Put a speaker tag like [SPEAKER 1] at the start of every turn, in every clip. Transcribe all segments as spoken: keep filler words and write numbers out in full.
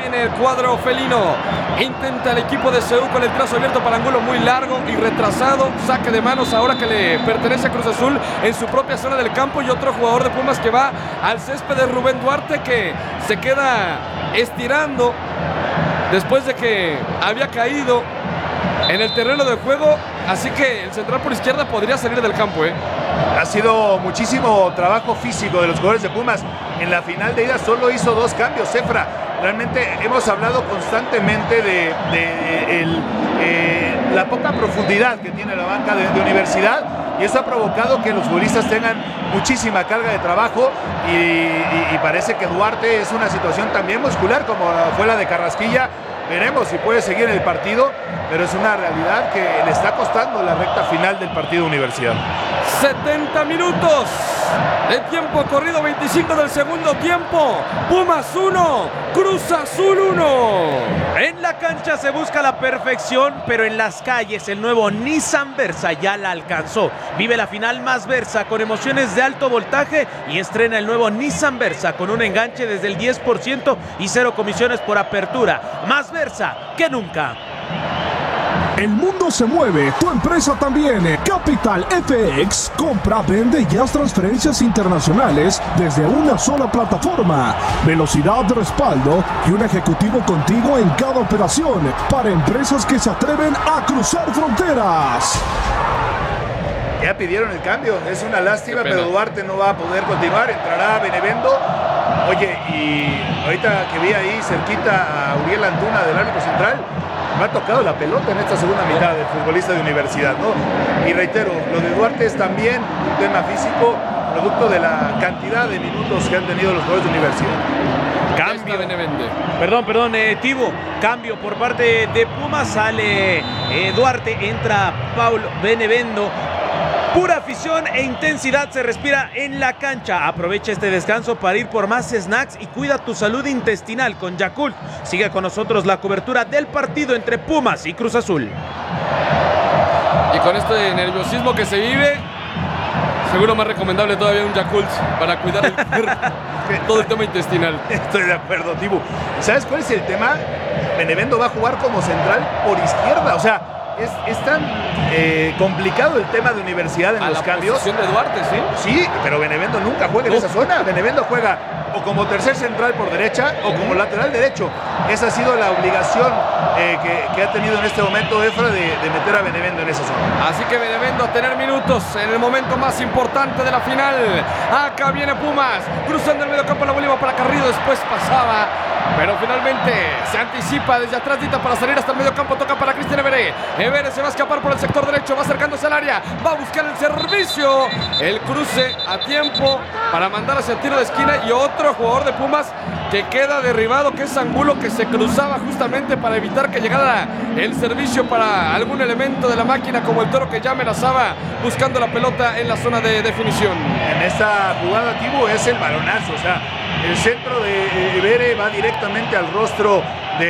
[SPEAKER 1] viene el cuadro felino. Intenta el equipo de C U con el trazo abierto para Angulo, muy largo y retrasado. Saque de manos ahora que le pertenece a Cruz Azul en su propia zona del campo. Y otro jugador de Pumas que va al césped de Rubén Duarte, que se queda estirando después de que había caído en el terreno de juego. Así que el central por izquierda podría salir del campo, ¿eh?
[SPEAKER 2] Ha sido muchísimo trabajo físico de los jugadores de Pumas. En la final de ida solo hizo dos cambios, Cefra. Realmente hemos hablado constantemente de, de el, eh, la poca profundidad que tiene la banca de, de Universidad, y eso ha provocado que los futbolistas tengan muchísima carga de trabajo y, y, y parece que Duarte es una situación también muscular como fue la de Carrasquilla. Veremos si puede seguir en el partido, pero es una realidad que le está costando la recta final del partido Universidad.
[SPEAKER 1] setenta minutos de tiempo corrido, veinticinco del segundo tiempo. Pumas uno, Cruz Azul uno.
[SPEAKER 3] En la cancha se busca la perfección, pero en las calles el nuevo Nissan Versa ya la alcanzó. Vive la final más Versa con emociones de alto voltaje y estrena el nuevo Nissan Versa con un enganche desde el diez por ciento y cero comisiones por apertura. Más Versa que nunca.
[SPEAKER 4] El mundo se mueve, tu empresa también. Capital F X compra, vende y haz transferencias internacionales desde una sola plataforma. Velocidad de respaldo y un ejecutivo contigo en cada operación para empresas que se atreven a cruzar fronteras.
[SPEAKER 2] Ya pidieron el cambio, es una lástima, pero Duarte no va a poder continuar, entrará Benevendo. Oye, y ahorita que vi ahí cerquita a Uriel Antuna del árbitro central, me ha tocado la pelota en esta segunda mitad del futbolista de Universidad, ¿no? Y reitero, lo de Duarte es también un tema físico, producto de la cantidad de minutos que han tenido los jugadores de Universidad.
[SPEAKER 3] Cambio. Perdón, perdón, eh, Tibo. Cambio por parte de Pumas, sale eh, Duarte, entra Paulo Benevendo. Pura afición e intensidad se respira en la cancha. Aprovecha este descanso para ir por más snacks y cuida tu salud intestinal con Yakult. Sigue con nosotros la cobertura del partido entre Pumas y Cruz Azul.
[SPEAKER 1] Y con este nerviosismo que se vive, seguro más recomendable todavía un Yakult para cuidar el, todo el tema intestinal.
[SPEAKER 2] Estoy de acuerdo, Tibu. ¿Sabes cuál es el tema? Benevendo va a jugar como central por izquierda, o sea, Es, es tan eh, complicado el tema de Universidad en
[SPEAKER 1] a
[SPEAKER 2] los
[SPEAKER 1] la
[SPEAKER 2] cambios.
[SPEAKER 1] posición de Duarte, sí.
[SPEAKER 2] Sí, pero Benevendo nunca juega en
[SPEAKER 1] no.
[SPEAKER 2] esa zona. Benevendo juega o como tercer central por derecha o como lateral derecho. Esa ha sido la obligación eh, que, que ha tenido en este momento Efra de, de meter a Benevendo en esa zona.
[SPEAKER 1] Así que Benevendo a tener minutos en el momento más importante de la final. Acá viene Pumas, cruzando el medio campo, la bola iba para Carrillo, después pasaba, pero finalmente se anticipa desde atrás Dita para salir hasta el medio campo, toca para Cristian Everé. Everé se va a escapar por el sector derecho, va acercándose al área, va a buscar el servicio, el cruce a tiempo para mandar hacia el tiro de esquina, y otro jugador de Pumas que queda derribado, que es Angulo, que se cruzaba justamente para evitar que llegara el servicio para algún elemento de la máquina, como el Toro, que ya amenazaba buscando la pelota en la zona de definición.
[SPEAKER 2] En esta jugada, Tibu, es el balonazo, o sea, el centro de Everé va directamente al rostro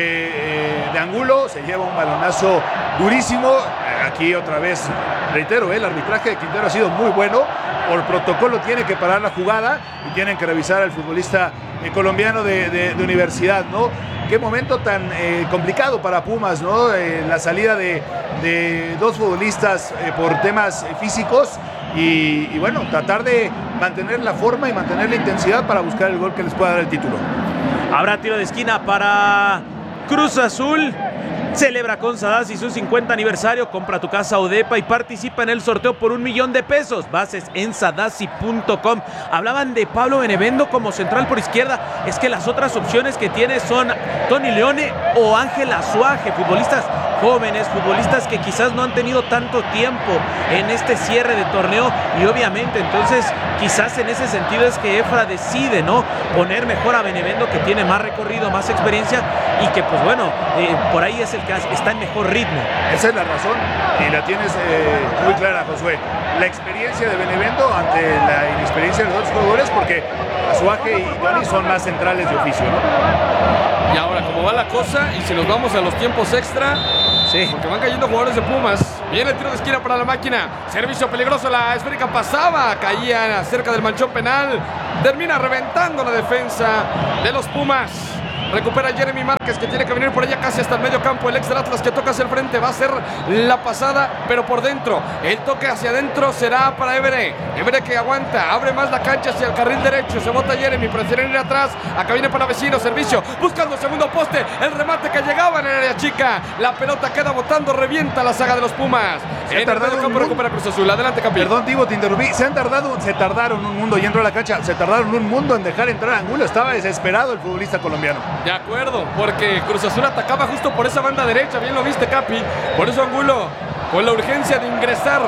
[SPEAKER 2] de, de Angulo, se lleva un balonazo durísimo. Aquí otra vez, reitero, el arbitraje de Quintero ha sido muy bueno. Por protocolo tiene que parar la jugada y tienen que revisar al futbolista eh, colombiano de, de, de Universidad, ¿no? Qué momento tan eh, complicado para Pumas, ¿no? Eh, la salida de, de dos futbolistas eh, por temas eh, físicos y, y bueno, tratar de mantener la forma y mantener la intensidad para buscar el gol que les pueda dar el título.
[SPEAKER 3] Habrá tiro de esquina para Cruz Azul. Celebra con Sadasi su cincuenta aniversario, compra tu casa Odepa y participa en el sorteo por un millón de pesos. Bases en sadasi punto com. Hablaban de Pablo Benevendo como central por izquierda. Es que las otras opciones que tiene son Tony Leone o Ángel Azuaje, futbolistas jóvenes, futbolistas que quizás no han tenido tanto tiempo en este cierre de torneo, y obviamente entonces quizás en ese sentido es que Efra decide, ¿no?, poner mejor a Benevendo, que tiene más recorrido, más experiencia y que pues bueno, eh, por ahí es el que está en mejor ritmo.
[SPEAKER 2] Esa es la razón y la tienes eh, muy clara, Josué. La experiencia de Benevendo ante la inexperiencia de los otros jugadores, porque Azuaje y Tony son más centrales de oficio, ¿no?
[SPEAKER 1] Y ahora, ¿cómo va la cosa? Y si nos vamos a los tiempos extra, sí, porque van cayendo jugadores de Pumas. Viene el tiro de esquina para la máquina. Servicio peligroso, la esférica pasaba, caía cerca del manchón penal. Termina reventando la defensa de los Pumas. Recupera Jeremy Márquez, que tiene que venir por ella casi hasta el medio campo. El ex del Atlas que toca hacia el frente. Va a ser la pasada, pero por dentro. El toque hacia adentro será para Évere. Évere que aguanta. Abre más la cancha hacia el carril derecho. Se bota Jeremy. Prefieren ir atrás. Acá viene para Vecino. Servicio. Buscando el segundo poste. El remate que llegaba en el área chica. La pelota queda botando. Revienta la saga de los Pumas.
[SPEAKER 2] Se
[SPEAKER 1] en el medio campo recupera Cruz Azul. Adelante, campeón.
[SPEAKER 2] Perdón, Tibo, te interrumpí. Se han tardado, se tardaron un mundo y entró a la cancha. Se tardaron un mundo en dejar entrar a Angulo. Estaba desesperado el futbolista colombiano.
[SPEAKER 1] De acuerdo, porque Cruz Azul atacaba justo por esa banda derecha. Bien lo viste, Capi. Por eso Angulo, con la urgencia de ingresar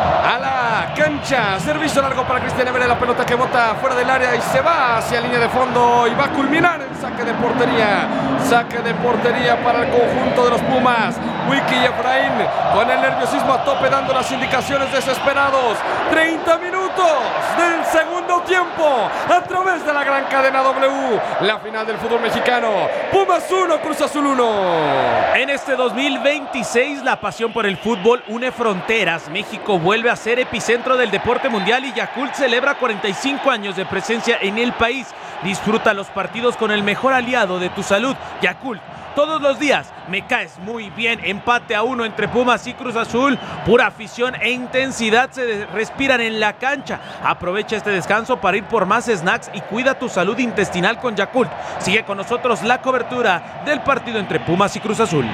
[SPEAKER 1] a la cancha. Servicio largo para Cristian Évere. La pelota que bota fuera del área y se va hacia línea de fondo. Y va a culminar en saque de portería. Saque de portería para el conjunto de los Pumas. Wiki y Efraín con el nerviosismo a tope, dando las indicaciones desesperados. treinta minutos del segundo tiempo a través de la gran cadena W. La final del fútbol mexicano. Pumas uno, Cruz Azul uno.
[SPEAKER 3] En este dos mil veintiséis la pasión por el fútbol une fronteras. México vuelve a ser epicentro del deporte mundial y Yakult celebra cuarenta y cinco años de presencia en el país. Disfruta los partidos con el mejor aliado de tu salud, Yakult. Todos los días me caes muy bien. Empate a uno entre Pumas y Cruz Azul. Pura afición e intensidad se respiran en la cancha. Aprovecha este descanso para ir por más snacks y cuida tu salud intestinal con Yakult. Sigue con nosotros la cobertura del partido entre Pumas y Cruz Azul.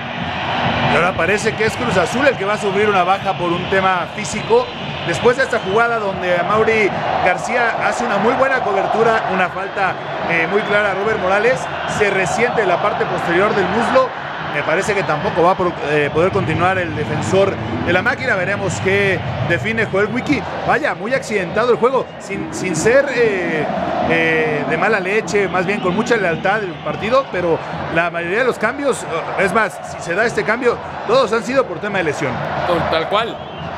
[SPEAKER 2] Y ahora parece que es Cruz Azul el que va a sufrir una baja por un tema físico. Después de esta jugada donde Amaury García hace una muy buena cobertura, una falta eh, muy clara a Robert Morales, se resiente la parte posterior del muslo. Me parece que tampoco va a por, eh, poder continuar el defensor de la máquina. Veremos qué define Joel Wiki. Vaya, muy accidentado el juego, sin, sin ser eh, eh, de mala leche, más bien con mucha lealtad del partido, pero la mayoría de los cambios, es más, si se da este cambio, todos han sido por tema de lesión.
[SPEAKER 1] Tal cual.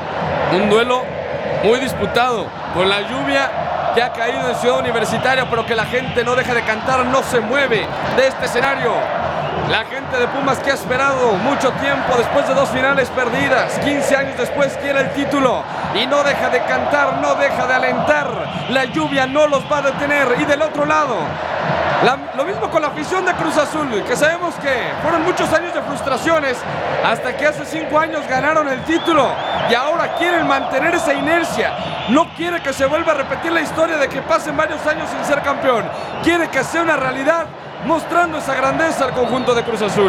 [SPEAKER 1] Un duelo muy disputado, con la lluvia que ha caído en Ciudad Universitaria, pero que la gente no deja de cantar, no se mueve de este escenario. La gente de Pumas que ha esperado mucho tiempo después de dos finales perdidas, quince años después quiere el título y no deja de cantar, no deja de alentar. La lluvia no los va a detener. Y del otro lado, la, lo mismo con la afición de Cruz Azul, que sabemos que fueron muchos años de frustraciones hasta que hace cinco años ganaron el título y ahora quieren mantener esa inercia. No quiere que se vuelva a repetir la historia de que pasen varios años sin ser campeón. Quiere que sea una realidad, mostrando esa grandeza al conjunto de Cruz Azul.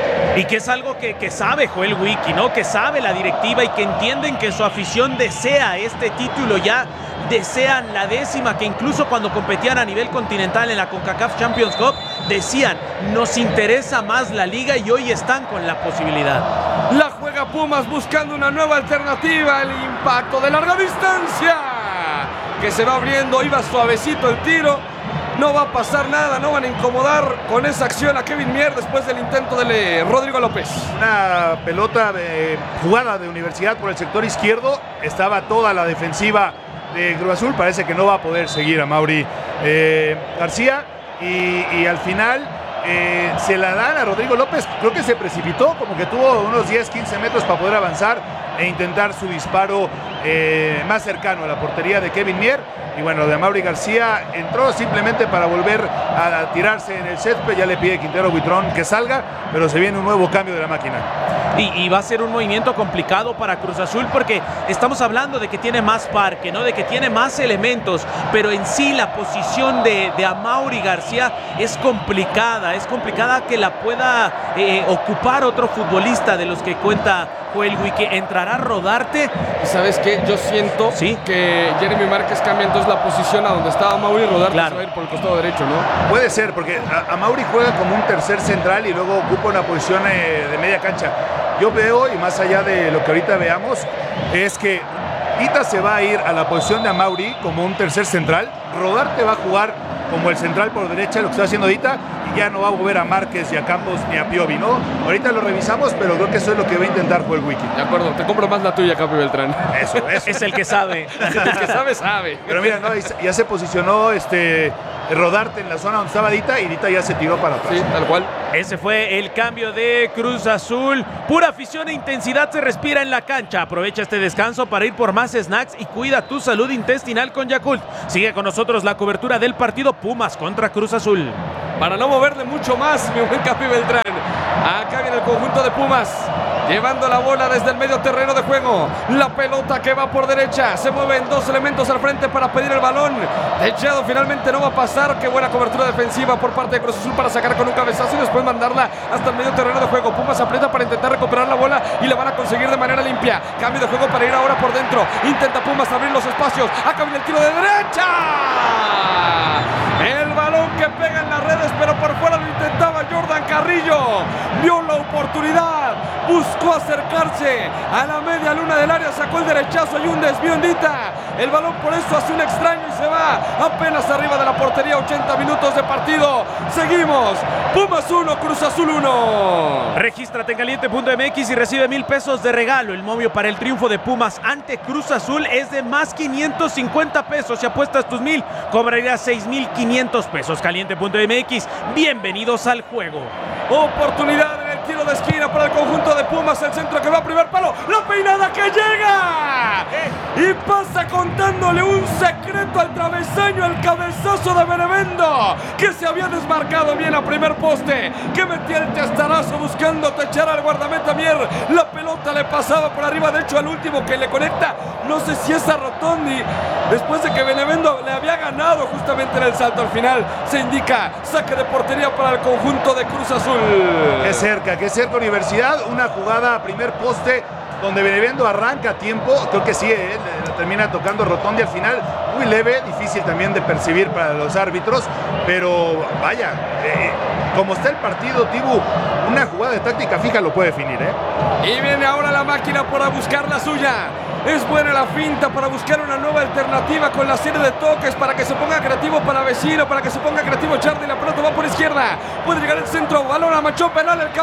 [SPEAKER 3] Y que es algo que, que sabe Joel Wiki, ¿no? Que sabe la directiva y que entienden que su afición desea este título ya, desean la décima, que incluso cuando competían a nivel continental en la CONCACAF Champions Cup, decían, nos interesa más la liga y hoy están con la posibilidad.
[SPEAKER 1] La juega Pumas buscando una nueva alternativa, el impacto de larga distancia, que se va abriendo, iba suavecito el tiro. No va a pasar nada, no van a incomodar con esa acción a Kevin Mier después del intento de Rodrigo López.
[SPEAKER 2] Una pelota de jugada de Universidad por el sector izquierdo. Estaba toda la defensiva de Cruz Azul. Parece que no va a poder seguir a Amaury eh, García. Y, y al final eh, se la dan a Rodrigo López. Creo que se precipitó, como que tuvo unos diez, quince metros para poder avanzar e intentar su disparo eh, más cercano a la portería de Kevin Mier. Y bueno, de Amaury García entró simplemente para volver a tirarse en el césped. Ya le pide Quintero Buitrón que salga, pero se viene un nuevo cambio de la máquina.
[SPEAKER 3] Y, y va a ser un movimiento complicado para Cruz Azul porque estamos hablando de que tiene más parque, ¿no? De que tiene más elementos, pero en sí la posición de, de Amaury García es complicada, es complicada que la pueda eh, ocupar otro futbolista de los que cuenta Joel Wiki. ¿Entrará Rodarte?
[SPEAKER 1] ¿Y sabes qué? Yo siento
[SPEAKER 3] ¿Sí?
[SPEAKER 1] que Jeremy Márquez cambia entonces la posición a donde estaba Amaury. Rodarte
[SPEAKER 3] Claro.
[SPEAKER 1] se va a ir por el costado derecho, ¿no?
[SPEAKER 2] Puede ser, porque Amaury juega como un tercer central y luego ocupa una posición eh, de media cancha. Yo veo, y más allá de lo que ahorita veamos, es que Ita se va a ir a la posición de Amaury como un tercer central. Rodarte va a jugar como el central por derecha, lo que está haciendo Ita, y ya no va a mover a Márquez, ni a Campos, ni a Piovi, ¿no? Ahorita lo revisamos, pero creo que eso es lo que va a intentar Joel Wiki.
[SPEAKER 1] De acuerdo, te compro más la tuya, Capi Beltrán.
[SPEAKER 2] Eso, eso.
[SPEAKER 3] Es el que sabe.
[SPEAKER 1] El que sabe, sabe.
[SPEAKER 2] Pero mira, no, ya se posicionó este Rodarte en la zona donde estaba Dita y Dita ya se tiró para atrás.
[SPEAKER 1] Sí, tal cual.
[SPEAKER 3] Ese fue el cambio de Cruz Azul. Pura afición e intensidad se respira en la cancha. Aprovecha este descanso para ir por más snacks y cuida tu salud intestinal con Yakult. Sigue con nosotros la cobertura del partido Pumas contra Cruz Azul.
[SPEAKER 1] para no moverle mucho más, mi buen Capi Beltrán. Acá viene el conjunto de Pumas, llevando la bola desde el medio terreno de juego. La pelota que va por derecha. Se mueven dos elementos al frente para pedir el balón. Techado finalmente no va a pasar. Qué buena cobertura defensiva por parte de Cruz Azul para sacar con un cabezazo y después mandarla hasta el medio terreno de juego. Pumas aprieta para intentar recuperar la bola y la van a conseguir de manera limpia. Cambio de juego para ir ahora por dentro. Intenta Pumas abrir los espacios. Acá viene el tiro de derecha. El balón que pega en las redes, pero por fuera lo intentaba Jordan Carrillo. Vio la oportunidad, buscó acercarse a la media luna del área, sacó el derechazo y un desvío en Dita. El balón por eso hace un extraño y se va apenas arriba de la portería. ochenta minutos de partido. Seguimos. Pumas uno, Cruz Azul uno.
[SPEAKER 3] Regístrate en caliente punto m x y recibe mil pesos de regalo. El momio para el triunfo de Pumas ante Cruz Azul es de más quinientos cincuenta pesos. Si apuestas tus mil, cobrarás seis mil quinientos pesos. caliente punto m x, bienvenidos al juego.
[SPEAKER 1] Oportunidad en el tiro de esquina para el conjunto de Pumas. El centro que va a primer palo. La peinada que llega. Y pasa contándole un secreto al travesaño. El cabezazo de Benevendo, que se había desmarcado bien a primer poste, que metía el testarazo buscando techar al guardameta Mier. La pelota le pasaba por arriba. De hecho, al último que le conecta, no sé si es a Rotondi, después de que Benevendo le había ganado justamente en el salto al final. Se indica saque de portería para el conjunto de Cruz Azul.
[SPEAKER 2] Qué cerca, qué cerca Universidad. Una jugada a primer poste donde Benevendo arranca a tiempo. Creo que sí, eh, termina tocando Rotondi al final. Muy leve, difícil también de percibir para los árbitros. Pero vaya, eh, como está el partido, Tibu, una jugada de táctica fija lo puede definir. ¿eh?
[SPEAKER 1] Y viene ahora la máquina para buscar la suya. Es buena la finta para buscar una nueva alternativa con la serie de toques para que se ponga creativo para Vecino, para que se ponga creativo Charlie. La pelota va por izquierda. Puede llegar el centro. Balón a Machón Penal. El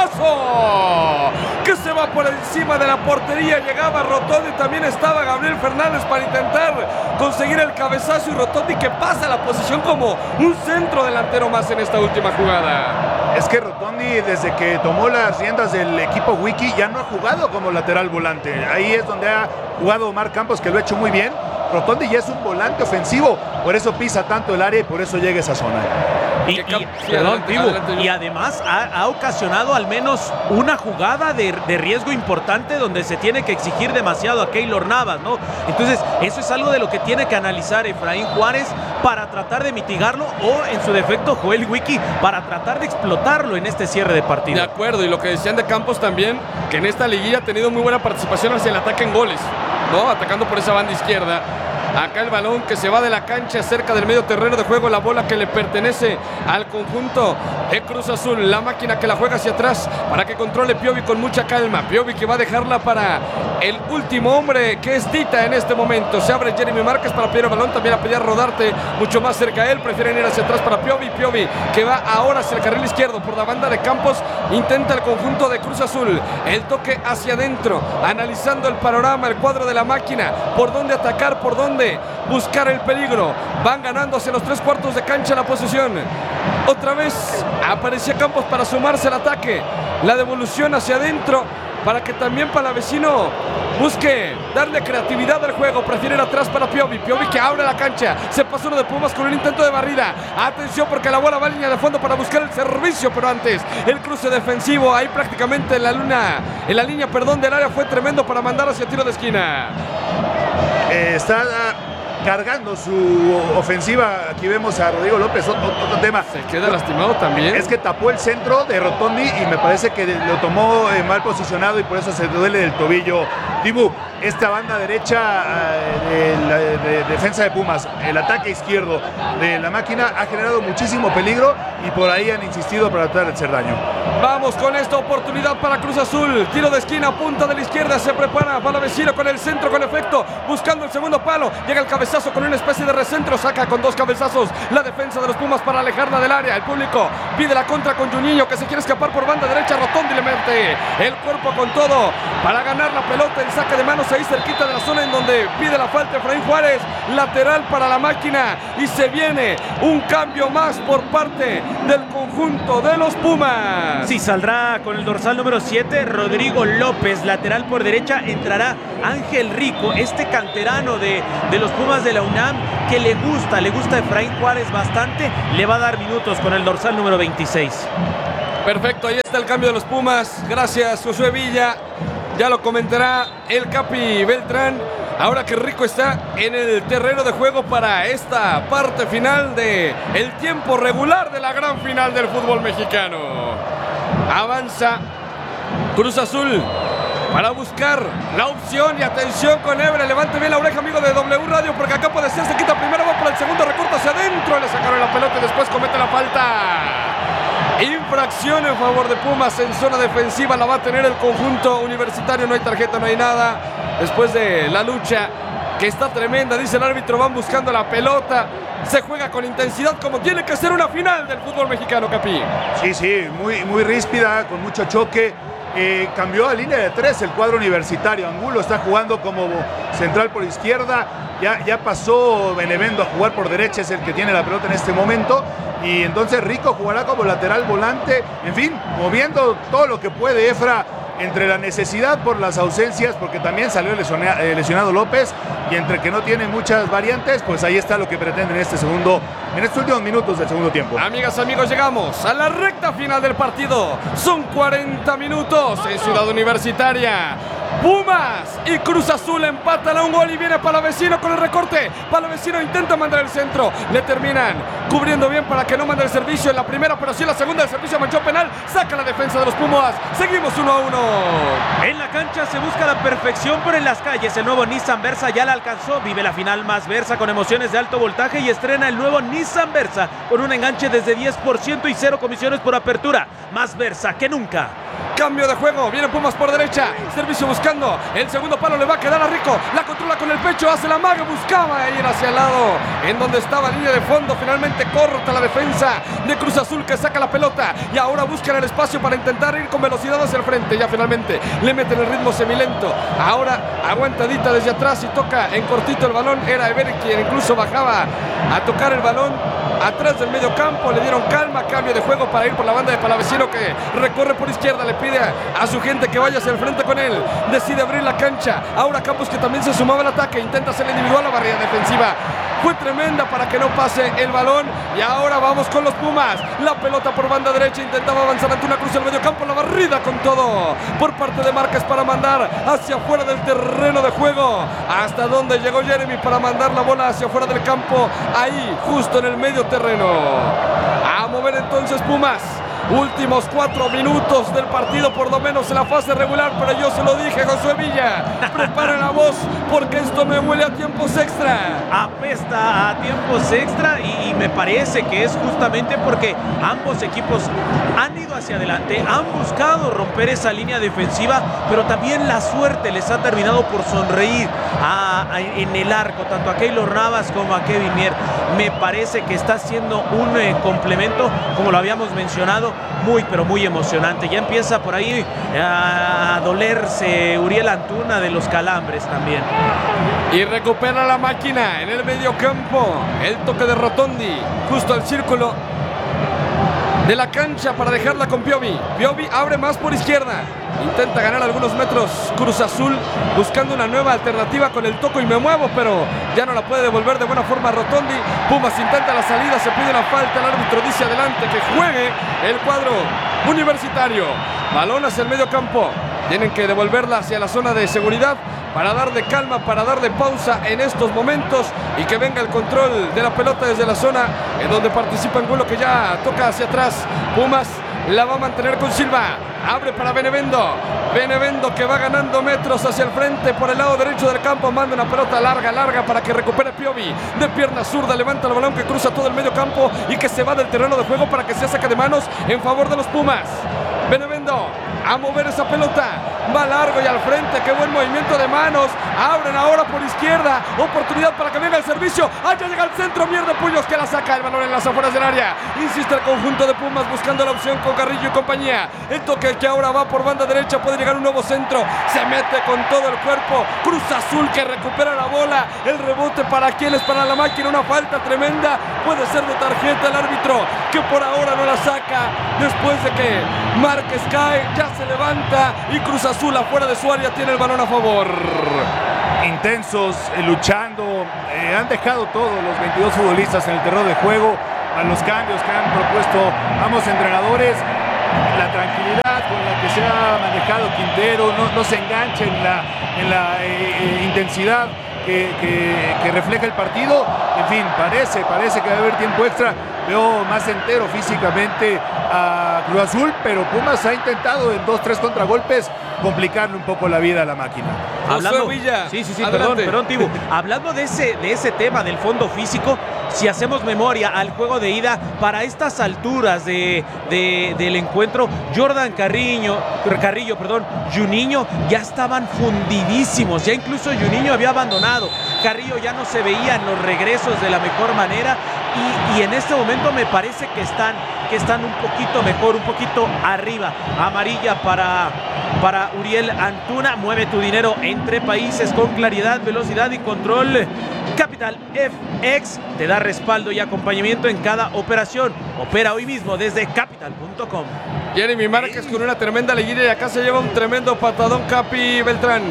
[SPEAKER 1] cabezazo que se va por encima de la portería. Llegaba Rotondi. También estaba Gabriel Fernández para intentar conseguir el cabezazo. Y Rotondi que pasa la posición como un centro delantero más en esta última jugada.
[SPEAKER 2] Es que Rotondi, desde que tomó las riendas del equipo Wiki, ya no ha jugado como lateral volante. Ahí es donde ha jugado Omar Campos, que lo ha hecho muy bien. Rotondi ya es un volante ofensivo, por eso pisa tanto el área y por eso llega a esa zona.
[SPEAKER 3] Y, y, sí, perdón, adelante, Tibu, adelante, y además ha, ha ocasionado al menos una jugada de, de riesgo importante donde se tiene que exigir demasiado a Keylor Navas, ¿no? Entonces, eso es algo de lo que tiene que analizar Efraín Juárez para tratar de mitigarlo, o en su defecto Joel Wiki para tratar de explotarlo en este cierre de partido.
[SPEAKER 1] De acuerdo, y lo que decían de Campos también, que en esta liguilla ha tenido muy buena participación hacia el ataque en goles, ¿no? Atacando por esa banda izquierda. Acá el balón que se va de la cancha cerca del medio terreno de juego. La bola que le pertenece al conjunto de Cruz Azul. La máquina que la juega hacia atrás para que controle Piovi con mucha calma. Piovi que va a dejarla para el último hombre, que es Dita en este momento. Se abre Jeremy Márquez para pedir el balón. También a pedir Rodarte mucho más cerca a él. Prefieren ir hacia atrás para Piovi. Piovi que va ahora hacia el carril izquierdo por la banda de Campos. Intenta el conjunto de Cruz Azul el toque hacia adentro, analizando el panorama, el cuadro de la máquina, por dónde atacar, por dónde buscar el peligro. Van ganando hacia los tres cuartos de cancha la posesión. Otra vez aparecía Campos para sumarse al ataque. La devolución hacia adentro para que también Palavecino busque darle creatividad al juego. Prefiere ir atrás para Piovi. Piovi que abre la cancha. Se pasa uno de Pumas con un intento de barrida. Atención porque la bola va a línea de fondo para buscar el servicio, pero antes el cruce defensivo. Ahí prácticamente en la luna, en la línea, perdón, del área fue tremendo para mandar hacia tiro de esquina.
[SPEAKER 2] Eh, está cargando su ofensiva. Aquí vemos a Rodrigo López, otro, otro tema.
[SPEAKER 1] Se queda lastimado también.
[SPEAKER 2] Es que tapó el centro de Rotondi y me parece que lo tomó eh, mal posicionado y por eso se duele del tobillo. Dibu, esta banda derecha eh, de la de, de defensa de Pumas, el ataque izquierdo de la máquina ha generado muchísimo peligro y por ahí han insistido para tratar de hacer daño.
[SPEAKER 1] Vamos con esta oportunidad para Cruz Azul. Tiro de esquina, punta de la izquierda. Se prepara Palavecino con el centro con efecto. Buscando el segundo palo. Llega el cabezazo con una especie de recentro. Saca con dos cabezazos la defensa de los Pumas para alejarla del área. El público pide la contra con Juninho, que se quiere escapar por banda derecha. Rotondi le mete el cuerpo con todo para ganar la pelota en saque de manos ahí cerquita de la zona en donde pide la falta Efraín Juárez. Lateral para la máquina y se viene un cambio más por parte del conjunto de los Pumas.
[SPEAKER 3] Sí, saldrá con el dorsal número siete Rodrigo López, lateral por derecha. Entrará Ángel Rico, este canterano de, de los Pumas de la UNAM, que le gusta, le gusta a Efraín Juárez bastante. Le va a dar minutos con el dorsal número veintiséis.
[SPEAKER 1] Perfecto, ahí está el cambio de los Pumas. Gracias, Josué Villa. Ya lo comentará el Capi Beltrán. Ahora que Rico está en el terreno de juego para esta parte final de el tiempo regular de la gran final del fútbol mexicano. Avanza Cruz Azul para buscar la opción y atención con Ebre. Levante bien la oreja, amigo de W Radio, porque acá puede ser, se quita primero, va por el segundo, recorta hacia adentro, le sacaron la pelota y después comete la falta. Infracción en favor de Pumas en zona defensiva, la va a tener el conjunto universitario, no hay tarjeta, no hay nada. Después de la lucha, que está tremenda, dice el árbitro, van buscando la pelota. Se juega con intensidad como tiene que ser una final del fútbol mexicano, Capi.
[SPEAKER 2] Sí, sí, muy, muy ríspida, con mucho choque. Eh, cambió a línea de tres el cuadro universitario. Angulo está jugando como central por izquierda. Ya, ya pasó Benevendo a jugar por derecha, es el que tiene la pelota en este momento. Y entonces Rico jugará como lateral volante. En fin, moviendo todo lo que puede Efra entre la necesidad por las ausencias, porque también salió lesionado López, y entre que no tiene muchas variantes, pues ahí está lo que pretende en este segundo, en estos últimos minutos del segundo tiempo.
[SPEAKER 1] Amigas, amigos, llegamos a la recta final del partido. Son cuarenta minutos en Ciudad Universitaria. Pumas y Cruz Azul empatan a un gol y viene Palavecino con el recorte. Palavecino intenta mandar el centro, le terminan cubriendo bien para que no mande el servicio en la primera, pero sí en la segunda. El servicio manchó penal, saca la defensa de los Pumas. Seguimos uno a uno.
[SPEAKER 3] En la cancha se busca la perfección, pero en las calles el nuevo Nissan Versa ya la alcanzó. Vive la final más Versa con emociones de alto voltaje y estrena el nuevo Nissan Versa con un enganche desde diez por ciento y cero comisiones por apertura. Más Versa que nunca.
[SPEAKER 1] Cambio de juego, viene Pumas por derecha, servicio buscando, el segundo palo le va a quedar a Rico, la controla con el pecho, hace la maga, buscaba ir hacia el lado, en donde estaba línea de fondo, finalmente corta la defensa de Cruz Azul que saca la pelota y ahora buscan el espacio para intentar ir con velocidad hacia el frente, ya finalmente le meten el ritmo semilento, ahora aguantadita desde atrás y toca en cortito el balón, era Eber quien incluso bajaba a tocar el balón atrás del medio campo, le dieron calma, cambio de juego para ir por la banda de Palavecino que recorre por izquierda, le pide a, a su gente que vaya hacia el frente con él, decide abrir la cancha, ahora Campos que también se sumaba al ataque, intenta hacer la individual, la barrera defensiva fue tremenda para que no pase el balón y ahora vamos con los Pumas, la pelota por banda derecha, intentaba avanzar Antuna Cruz al medio campo, la barrida con todo por parte de Márquez para mandar hacia afuera del terreno de juego, hasta donde llegó Jeremy para mandar la bola hacia afuera del campo, ahí justo en el medio terreno, a mover entonces Pumas. Últimos cuatro minutos del partido, por lo menos en la fase regular, pero yo se lo dije, Josué Villa, prepare la voz porque esto me huele a tiempos extra.
[SPEAKER 3] Apesta a tiempos extra y, y me parece que es justamente porque ambos equipos han ido hacia adelante, han buscado romper esa línea defensiva, pero también la suerte les ha terminado por sonreír a, a, en el arco, tanto a Keylor Navas como a Kevin Mier. Me parece que está siendo un eh, complemento, como lo habíamos mencionado, muy pero muy emocionante. Ya empieza por ahí a dolerse Uriel Antuna de los calambres también.
[SPEAKER 1] Y recupera la máquina en el medio campo, el toque de Rotondi justo al círculo de la cancha para dejarla con Piovi. Piovi abre más por izquierda, intenta ganar algunos metros Cruz Azul buscando una nueva alternativa con el toco y me muevo, pero ya no la puede devolver de buena forma Rotondi. Pumas intenta la salida, se pide una falta, el árbitro dice adelante que juegue el cuadro universitario. Balón hacia el medio campo, tienen que devolverla hacia la zona de seguridad para darle calma, para darle pausa en estos momentos y que venga el control de la pelota desde la zona en donde participa Angulo, que ya toca hacia atrás. Pumas la va a mantener con Silva, abre para Benevendo, Benevendo que va ganando metros hacia el frente por el lado derecho del campo, manda una pelota larga, larga para que recupere Piovi, de pierna zurda, levanta el balón que cruza todo el medio campo y que se va del terreno de juego para que se saque de manos en favor de los Pumas. Benevendo a mover esa pelota, va largo y al frente, qué buen movimiento de manos, abren ahora por izquierda, oportunidad para que venga el servicio, allá llega al centro, mierda Puyos que la saca, el balón en las afueras del área, insiste el conjunto de Pumas buscando la opción con Carrillo y compañía, el toque que ahora va por banda derecha, puede llegar un nuevo centro, se mete con todo el cuerpo, Cruz Azul que recupera la bola, el rebote para quienes, para la máquina, una falta tremenda, puede ser de tarjeta el árbitro, que por ahora no la saca, después de que Márquez cae, ya se levanta y Cruz Azul afuera de su área tiene el balón a favor.
[SPEAKER 2] Intensos, eh, luchando, eh, han dejado todos los veintidós futbolistas en el terreno de juego, a los cambios que han propuesto ambos entrenadores, la tranquilidad con la que se ha manejado Quintero, no, no se engancha en la, en la eh, eh, intensidad que, que, que refleja el partido. En fin, parece, parece que va a haber tiempo extra. Veo más entero físicamente a Cruz Azul, pero Pumas ha intentado en dos, tres contragolpes complicarle un poco la vida a la máquina.
[SPEAKER 3] Hablando,
[SPEAKER 1] Villa,
[SPEAKER 3] sí, sí, sí,
[SPEAKER 1] adelante.
[SPEAKER 3] perdón, perdón, Tibu. Hablando de ese, de ese tema del fondo físico, si hacemos memoria al juego de ida, para estas alturas de, de, del encuentro, Jordan Carrillo, Carrillo, perdón, Juninho ya estaban fundidísimos, ya incluso Juninho había abandonado. Carrillo ya no se veía en los regresos de la mejor manera y, y en este momento me parece que están, que están un poquito mejor, un poquito arriba. Amarilla para, para Uriel Antuna. Mueve tu dinero entre países con claridad, velocidad y control. Capital F X te da respaldo y acompañamiento en cada operación. Opera hoy mismo desde capital punto com.
[SPEAKER 1] Jeremy Márquez con una tremenda liguilla y acá se lleva un tremendo patadón Capi Beltrán.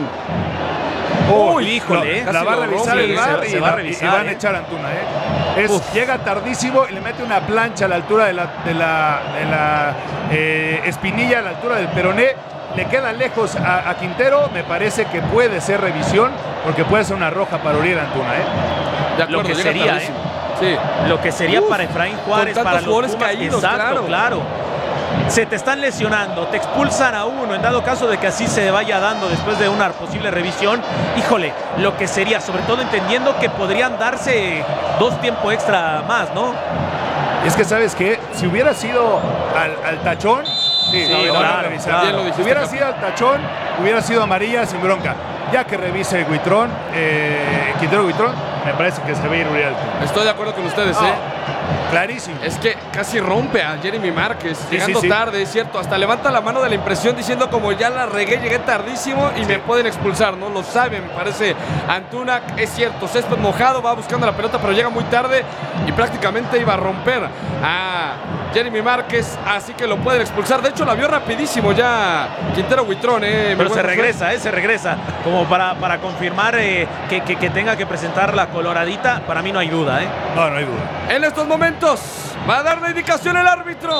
[SPEAKER 2] Oh,
[SPEAKER 3] Uy, híjole,
[SPEAKER 2] eh, la va a revisar el V A R
[SPEAKER 3] se,
[SPEAKER 2] y,
[SPEAKER 3] se va a
[SPEAKER 2] la,
[SPEAKER 3] revisar,
[SPEAKER 2] y van a
[SPEAKER 3] eh.
[SPEAKER 2] echar a Antuna. Eh. Es,
[SPEAKER 3] Uf.
[SPEAKER 2] llega tardísimo y le mete una plancha a la altura de la, de la, de la eh, espinilla, a la altura del peroné. Le queda lejos a, a Quintero. Me parece que puede ser revisión porque puede ser una roja para Uriel Antuna. Eh.
[SPEAKER 1] De acuerdo,
[SPEAKER 3] Lo que
[SPEAKER 1] llega
[SPEAKER 3] sería,
[SPEAKER 1] tardísimo. Sí.
[SPEAKER 3] Lo que sería
[SPEAKER 1] Uf,
[SPEAKER 3] para Efraín Juárez,
[SPEAKER 1] con tantos
[SPEAKER 3] para los
[SPEAKER 1] jugadores
[SPEAKER 3] Pumas,
[SPEAKER 1] caídos,
[SPEAKER 3] exacto,
[SPEAKER 1] claro.
[SPEAKER 3] claro. Se te están lesionando, te expulsan a uno, en dado caso de que así se vaya dando después de una posible revisión. Híjole, lo que sería, sobre todo entendiendo que podrían darse dos tiempos extra más, ¿no?
[SPEAKER 2] Es que, ¿sabes qué? Si hubiera sido al, al tachón, sí,
[SPEAKER 3] Sí,
[SPEAKER 2] no, no,
[SPEAKER 3] claro,
[SPEAKER 2] no revisar.
[SPEAKER 3] claro.
[SPEAKER 1] Bien lo
[SPEAKER 2] Si
[SPEAKER 1] dijiste,
[SPEAKER 2] hubiera
[SPEAKER 1] Capi.
[SPEAKER 2] sido al tachón, hubiera sido amarilla sin bronca. Ya que revise Huitrón, eh, Quintero Huitrón, me parece que se ve ir Uriel Antuna.
[SPEAKER 1] Estoy de acuerdo con ustedes,
[SPEAKER 2] No,
[SPEAKER 1] ¿eh?
[SPEAKER 2] clarísimo.
[SPEAKER 1] Es que casi rompe a Jeremy Márquez,
[SPEAKER 2] Sí,
[SPEAKER 1] llegando
[SPEAKER 2] sí, sí.
[SPEAKER 1] tarde, es cierto. Hasta levanta la mano de la impresión diciendo como ya la regué, llegué tardísimo y
[SPEAKER 2] Sí.
[SPEAKER 1] me pueden expulsar, ¿no? Lo saben, parece Antuna, es cierto. Césped mojado, va buscando la pelota, pero llega muy tarde y prácticamente iba a romper a Jeremy Márquez, así que lo pueden expulsar. De hecho, la vio rapidísimo ya Quintero Huitrón, ¿eh?
[SPEAKER 3] Pero
[SPEAKER 1] Mi
[SPEAKER 3] se
[SPEAKER 1] buen
[SPEAKER 3] regresa, ¿eh? Se regresa. Como para, para confirmar eh, que, que, que tenga que presentar la coloradita, para mí no hay duda, ¿eh?
[SPEAKER 2] No, no hay duda.
[SPEAKER 1] En estos momentos va a dar la indicación el árbitro.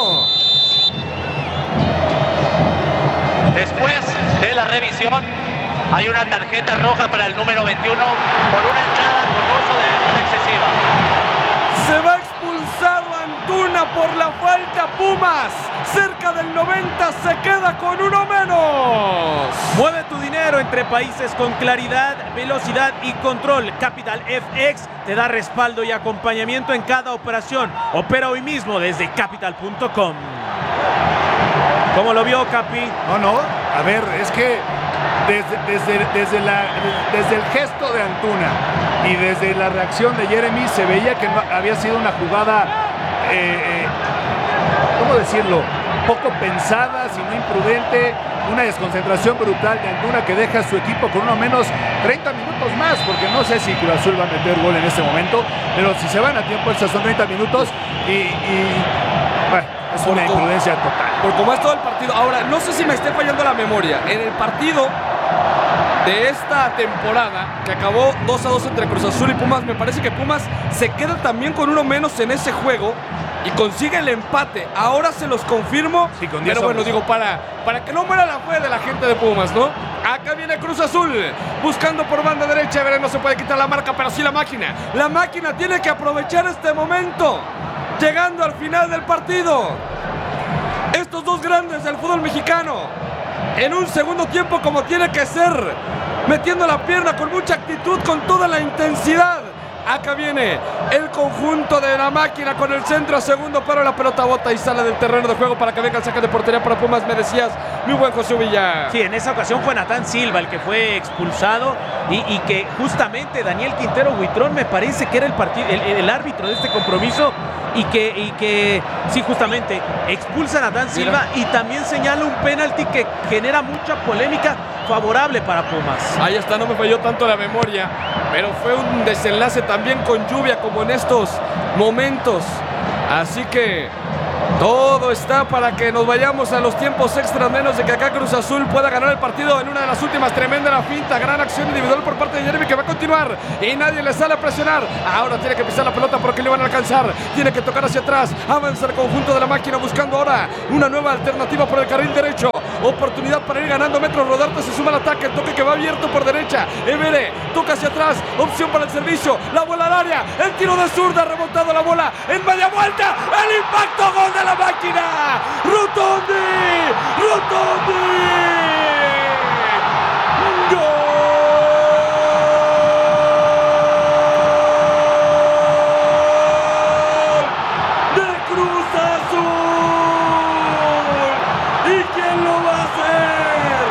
[SPEAKER 5] Después de la revisión, hay una tarjeta roja para el número veintiuno por una entrada con uso de velocidad excesiva.
[SPEAKER 1] Se va expulsado Antuna por la falta. Pumas, cerca del noventa, se queda con uno menos.
[SPEAKER 3] Mueve tu dinero entre países con claridad, velocidad y control. Capital F X te da respaldo y acompañamiento en cada operación. Opera hoy mismo desde capital punto com. ¿Cómo lo vio, Capi?
[SPEAKER 2] No, no. A ver, es que desde, desde, desde, la, desde el gesto de Antuna y desde la reacción de Jeremy se veía que no, había sido una jugada, eh, ¿cómo decirlo? Poco pensada, sino imprudente, una desconcentración brutal de Antuna que deja a su equipo con uno menos treinta minutos más, porque no sé si Cruz Azul va a meter gol en este momento, pero si se van a tiempo extra son treinta minutos y, y bueno, es una
[SPEAKER 1] Por-
[SPEAKER 2] imprudencia total.
[SPEAKER 1] Por como es todo el partido. Ahora, no sé si me esté fallando la memoria. En el partido de esta temporada, que acabó dos a dos entre Cruz Azul y Pumas, me parece que Pumas se queda también con uno menos en ese juego y consigue el empate. Ahora se los confirmo.
[SPEAKER 2] Sí, con diez
[SPEAKER 1] pero bueno,
[SPEAKER 2] hombres.
[SPEAKER 1] digo, para, para que no muera la fe de la gente de Pumas, ¿no? Acá viene Cruz Azul, buscando por banda derecha. Veré, no se puede quitar la marca, pero sí la máquina. La máquina tiene que aprovechar este momento, llegando al final del partido. Estos dos grandes del fútbol mexicano, en un segundo tiempo como tiene que ser, metiendo la pierna con mucha actitud, con toda la intensidad, Acá viene el conjunto de la máquina con el centro a segundo, pero la pelota bota y sale del terreno de juego para que venga el saque de portería para Pumas. Me decías, mi buen José Villa.
[SPEAKER 3] Sí, en esa ocasión fue Natán Silva el que fue expulsado y, y que justamente Daniel Quintero Huitrón me parece que era el, partido, el, el árbitro de este compromiso y que, y que sí, justamente expulsa a Natán Silva. Mira. Y también señala un penalti que genera mucha polémica favorable para Pumas.
[SPEAKER 1] Ahí está, no me falló tanto la memoria, pero fue un desenlace también con lluvia como en estos momentos. Así que todo está para que nos vayamos a los tiempos extras, menos de que acá Cruz Azul pueda ganar el partido en una de las últimas. Tremenda la finta, gran acción individual por parte de Jeremy que va a continuar y nadie le sale a presionar. Ahora tiene que pisar la pelota porque le van a alcanzar. Tiene que tocar hacia atrás. Avanza el conjunto de la máquina buscando ahora una nueva alternativa por el carril derecho. Oportunidad para ir ganando metros. Rodarte se suma al ataque. El toque que va abierto por derecha. Evere toca hacia atrás. Opción para el servicio. La bola al área. El tiro de zurda. Rebotado la bola en media vuelta. El impacto. Gol de la máquina. Rotondi. Rotondi. ¡Gol! De Cruz Azul. ¿Y quién lo va a hacer?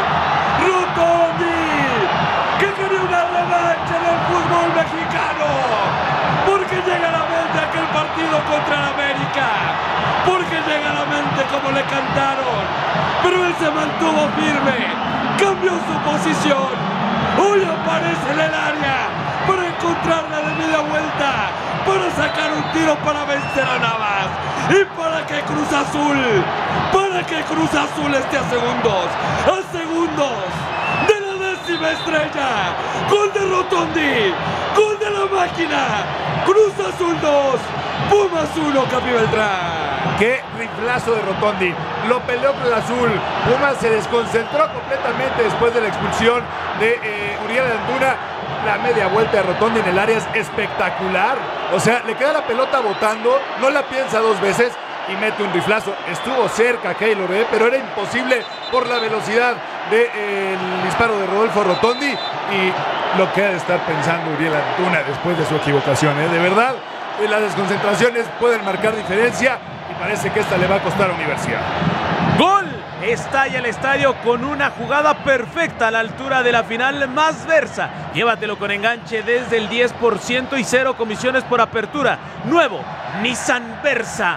[SPEAKER 1] Rotondi, que quería una revancha en el fútbol mexicano. Porque llega a la mente aquel partido contra el América. Porque llega a la mente como le cantaron, pero él se mantuvo firme, cambió su posición, hoy aparece en el área para encontrarla de media vuelta, para sacar un tiro para vencer a Navas y para que Cruz Azul, para que Cruz Azul esté a segundos, a segundos de la décima estrella. Gol de Rotondi, gol de la máquina. Cruz Azul dos, Pumas uno, Capi Beltrán.
[SPEAKER 2] Qué riflazo de Rotondi, lo peleó con el azul. Pumas se desconcentró completamente después de la expulsión de eh, Uriel Antuna. La media vuelta de Rotondi en el área es espectacular. O sea, le queda la pelota botando, no la piensa dos veces y mete un riflazo. Estuvo cerca Keylor, ¿eh? Pero era imposible por la velocidad del de, eh, disparo de Rodolfo Rotondi y lo que ha de estar pensando Uriel Antuna después de su equivocación, ¿eh? De verdad, eh, las desconcentraciones pueden marcar diferencia. Parece que esta le va a costar a Universidad.
[SPEAKER 3] ¡Gol! Estalla el estadio con una jugada perfecta a la altura de la final más Versa. Llévatelo con enganche desde el diez por ciento y cero comisiones por apertura. Nuevo Nissan Versa.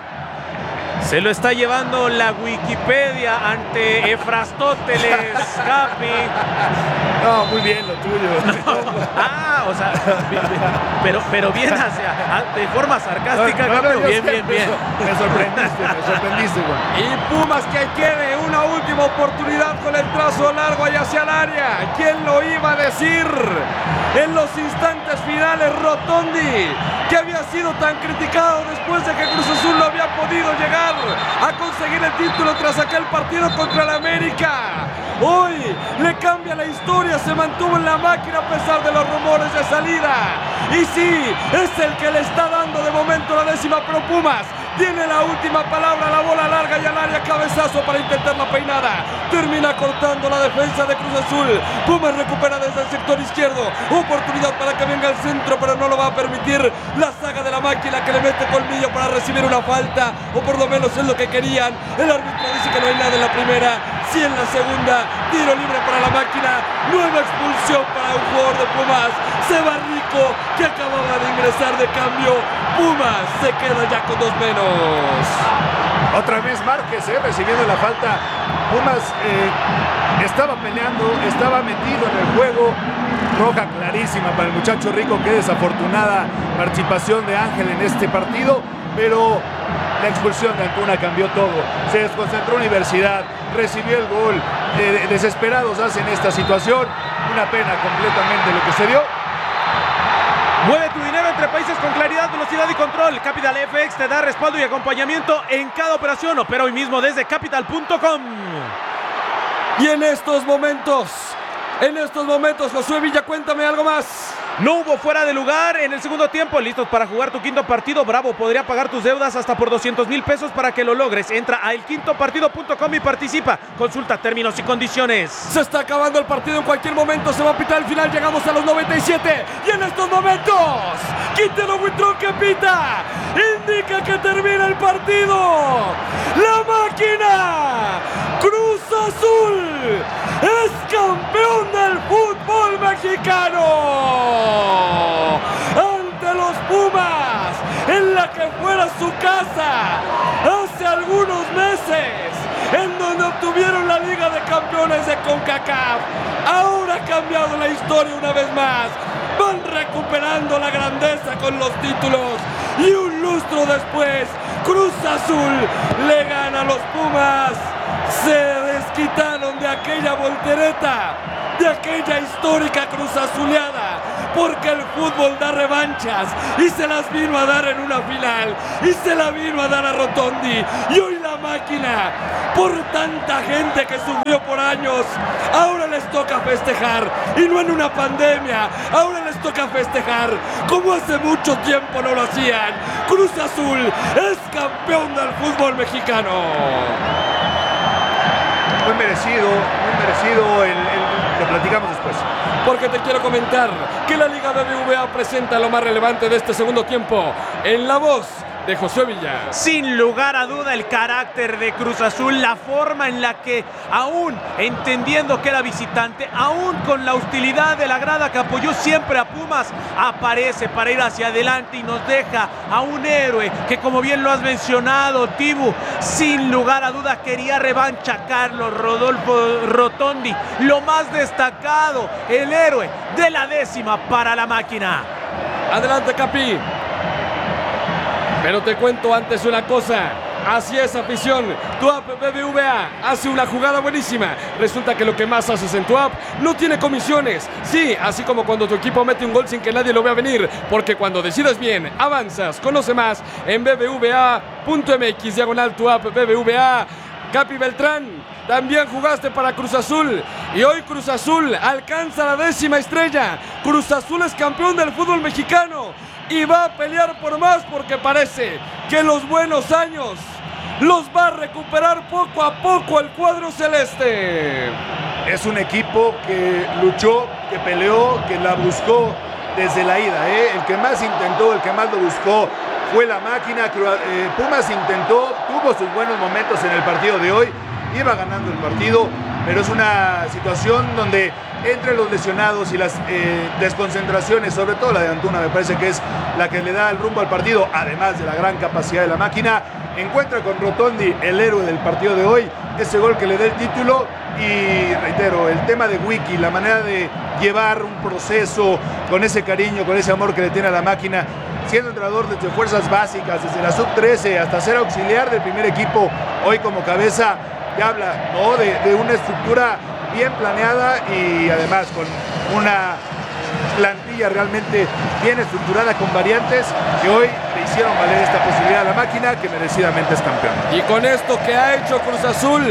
[SPEAKER 3] Se lo está llevando la Wikipedia ante Efrastóteles, Capi.
[SPEAKER 2] No, muy bien lo tuyo.
[SPEAKER 3] No. Ah, o sea, pero, pero bien hacia, de forma sarcástica,
[SPEAKER 2] no, no,
[SPEAKER 3] Capi,
[SPEAKER 2] no,
[SPEAKER 3] bien,
[SPEAKER 2] sé,
[SPEAKER 3] bien, bien.
[SPEAKER 2] Me sorprendiste, me sorprendiste, güey.
[SPEAKER 1] Y Pumas que quiere una última oportunidad con el trazo largo y hacia el área. ¿Quién lo iba a decir? En los instantes finales, Rotondi, que había sido tan criticado después de que Cruz Azul no había podido llegar a conseguir el título tras aquel partido contra el América. Hoy le cambia la historia, se mantuvo en la máquina a pesar de los rumores de salida. Y sí, es el que le está dando de momento la décima, pero Pumas tiene la última palabra, la bola larga y al área, cabezazo para intentar la peinada. Termina cortando la defensa de Cruz Azul. Pumas recupera desde el sector izquierdo. Oportunidad para que venga al centro, pero no lo va a permitir la saga de la máquina, que le mete colmillo para recibir una falta, o por lo menos es lo que querían. El árbitro dice que no hay nada en la primera, sí en la segunda. Tiro libre para la máquina. Nueva expulsión para un jugador de Pumas. Se va Rico, que acababa de ingresar de cambio. Pumas se queda ya con dos menos.
[SPEAKER 2] Otra vez Márquez, eh, recibiendo la falta. Pumas eh, estaba peleando, estaba metido en el juego. Roja clarísima para el muchacho Rico. Qué desafortunada participación de Ángel en este partido, pero la expulsión de Antuna cambió todo. Se desconcentró Universidad, recibió el gol. Eh, desesperados hacen esta situación. Una pena completamente lo que se dio.
[SPEAKER 3] Mueve tu dinero entre países con claridad, velocidad y control. Capital F X te da respaldo y acompañamiento en cada operación. Opera hoy mismo desde capital punto com.
[SPEAKER 1] Y en estos momentos, en estos momentos, Josué Villa, cuéntame algo más.
[SPEAKER 3] No hubo fuera de lugar en el segundo tiempo. Listos para jugar tu quinto partido. Bravo podría pagar tus deudas hasta por doscientos mil pesos para que lo logres. Entra a el quinto partido punto com y participa. Consulta términos y condiciones.
[SPEAKER 1] Se está acabando el partido, en cualquier momento se va a pitar el final. Llegamos a los noventa y siete y en estos momentos Quintero Buitrón, que pita, indica que termina el partido. La máquina Cruz Azul es campeón del fútbol mexicano ante los Pumas, en la que fuera su casa hace algunos meses, en donde obtuvieron la Liga de Campeones de CONCACAF. Ahora ha cambiado la historia una vez más. Van recuperando la grandeza con los títulos y un lustro después Cruz Azul le gana a los Pumas. Se desquitaron de aquella voltereta, de aquella histórica Cruz Azuleada, porque el fútbol da revanchas y se las vino a dar en una final y se la vino a dar a Rotondi. Y hoy la máquina, por tanta gente que sufrió por años, ahora les toca festejar, y no en una pandemia. Ahora les toca festejar como hace mucho tiempo no lo hacían. Cruz Azul es campeón del fútbol mexicano.
[SPEAKER 2] Muy merecido, muy merecido, el, el, lo platicamos después.
[SPEAKER 1] Porque te quiero comentar que la Liga B B V A presenta lo más relevante de este segundo tiempo en la voz de José Villa.
[SPEAKER 3] Sin lugar a duda, el carácter de Cruz Azul, la forma en la que, aún entendiendo que era visitante, aún con la hostilidad de la grada que apoyó siempre a Pumas, aparece para ir hacia adelante y nos deja a un héroe que, como bien lo has mencionado, Tibu, sin lugar a duda quería revancha. Carlos Rodolfo Rotondi, lo más destacado, el héroe de la décima para la máquina.
[SPEAKER 1] Adelante, Capi. Pero te cuento antes una cosa. Así es, afición. Tu app B B V A hace una jugada buenísima. Resulta que lo que más haces en tu app no tiene comisiones. Sí, así como cuando tu equipo mete un gol sin que nadie lo vea venir. Porque cuando decides bien, avanzas. Conoce más en b b v a punto m x diagonal tu app B B V A. Capi Beltrán, también jugaste para Cruz Azul y hoy Cruz Azul alcanza la décima estrella. Cruz Azul es campeón del fútbol mexicano y va a pelear por más, porque parece que los buenos años los va a recuperar poco a poco el cuadro celeste.
[SPEAKER 2] Es un equipo que luchó, que peleó, que la buscó desde la ida, ¿eh? El que más intentó, el que más lo buscó fue la máquina. eh, Pumas intentó, tuvo sus buenos momentos en el partido de hoy, iba ganando el partido, pero es una situación donde entre los lesionados y las eh, desconcentraciones, sobre todo la de Antuna, me parece que es la que le da el rumbo al partido, además de la gran capacidad de la máquina. Encuentra con Rotondi, el héroe del partido de hoy, ese gol que le da el título. Y reitero, el tema de Wiki, la manera de llevar un proceso con ese cariño, con ese amor que le tiene a la máquina, siendo entrenador desde fuerzas básicas, desde la sub trece hasta ser auxiliar del primer equipo, hoy como cabeza, ya habla, ¿no?, de, de una estructura bien planeada y además con una plantilla realmente bien estructurada, con variantes que hoy le hicieron valer esta posibilidad a la máquina, que merecidamente es campeón.
[SPEAKER 1] Y con esto que ha hecho Cruz Azul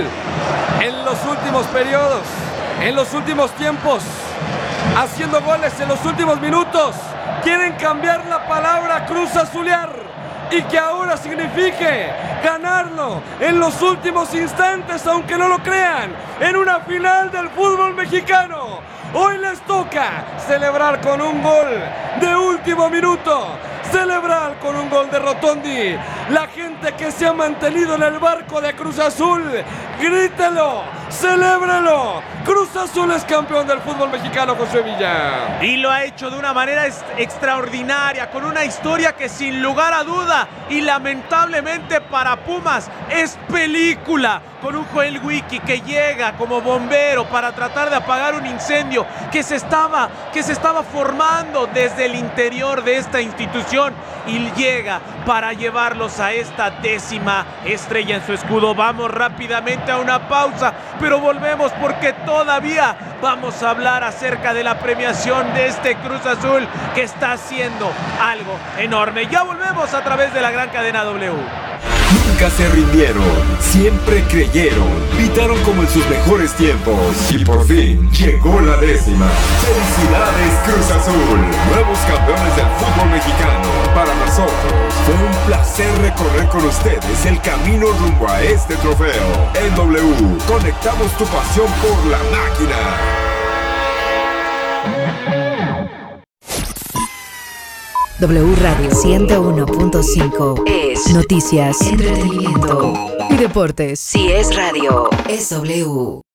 [SPEAKER 1] en los últimos periodos, en los últimos tiempos, haciendo goles en los últimos minutos, quieren cambiar la palabra Cruz Azulear y que ahora signifique ganarlo en los últimos instantes, aunque no lo crean, en una final del fútbol mexicano. Hoy les toca celebrar con un gol de último minuto, celebrar con un gol de Rotondi. La gente que se ha mantenido en el barco de Cruz Azul, grítelo, celébrelo. Cruz Azul es campeón del fútbol mexicano, José Villa.
[SPEAKER 3] Y lo ha hecho de una manera extraordinaria, con una historia que sin lugar a duda y lamentablemente para Pumas es película, con un Joel Wiki que llega como bombero para tratar de apagar un incendio que se estaba, que se estaba formando desde el interior de esta institución, y llega para llevarlos a esta décima estrella en su escudo. Vamos rápidamente a una pausa, pero volvemos porque todavía vamos a hablar acerca de la premiación de este Cruz Azul que está haciendo algo enorme. Ya volvemos a través de la gran cadena W.
[SPEAKER 6] Nunca se rindieron, siempre creyeron, gritaron como en sus mejores tiempos y por fin llegó la décima. ¡Felicidades, Cruz Azul! Nuevos campeones del fútbol mexicano. Para nosotros fue un placer recorrer con ustedes el camino rumbo a este trofeo. En W, conectamos tu pasión por la máquina.
[SPEAKER 7] W Radio ciento uno punto cinco es noticias, entretenimiento y deportes. Si es radio, es W.